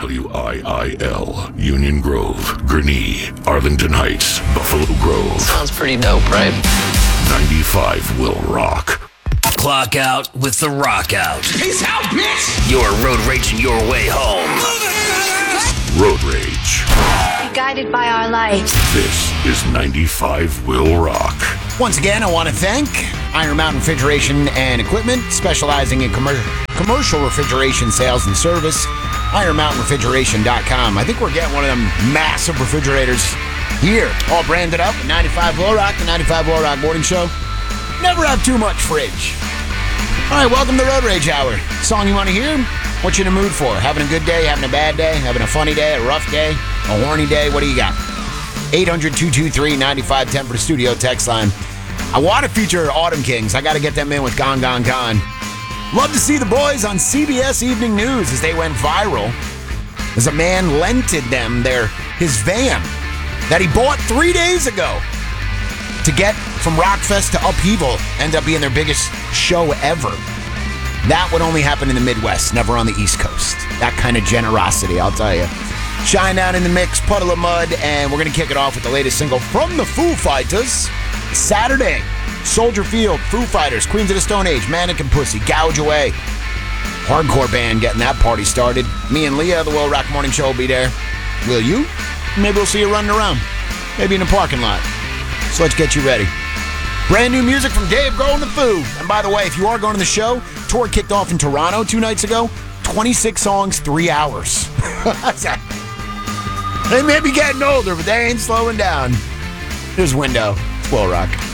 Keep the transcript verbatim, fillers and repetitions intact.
W I I L, Union Grove, Gurnee, Arlington Heights, Buffalo Grove. Sounds pretty dope, right? ninety-five will rock. Clock out with the rock out. Peace out, bitch! You're road raging your way home. Road Rage. Be guided by our light. This is ninety-five will rock. Once again, I want to thank Iron Mountain Refrigeration and Equipment, specializing in commercial commercial refrigeration sales and service. Iron Mountain Refrigeration dot com. I think we're getting one of them massive refrigerators here, all branded up at ninety-five Will Rock, the ninety-five Will Rock Morning Show. Never have too much fridge. All right, welcome to Road Rage Hour. Song you want to hear? What you in the mood for? Having a good day, having a bad day, having a funny day, a rough day, a horny day? What do you got? eight hundred, two two three, nine five one zero for the studio text line. I want to feature Autumn Kings. I got to get them in with Gone, Gone, Gone. Love to see the boys on C B S Evening News as they went viral. As a man lented them their his van that he bought three days ago to get from Rockfest to Upheaval. Ended up being their biggest show ever. That would only happen in the Midwest, never on the East Coast. That kind of generosity, I'll tell you. Shine Down in the Mix, Puddle of Mud, and we're going to kick it off with the latest single from the Foo Fighters. Saturday, Soldier Field, Foo Fighters, Queens of the Stone Age, Mannequin Pussy, Gouge Away. Hardcore band getting that party started. Me and Leah, the Will Rock Morning Show, will be there. Will you? Maybe we'll see you running around. Maybe in the parking lot. So let's get you ready. Brand new music from Dave Grohl and the Foo. And by the way, if you are going to the show, tour kicked off in Toronto two nights ago. twenty-six songs, three hours. They may be getting older, but they ain't slowing down. Here's Window. It's Will Rock.